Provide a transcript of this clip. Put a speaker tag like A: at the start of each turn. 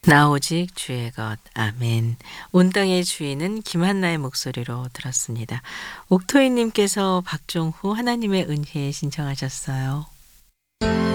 A: 나 오직 주의 것. 아멘. 온 땅의 주인은 김한나의 목소리로 들었습니다. 옥토이 님께서 박종후 하나님의 은혜 신청하셨어요.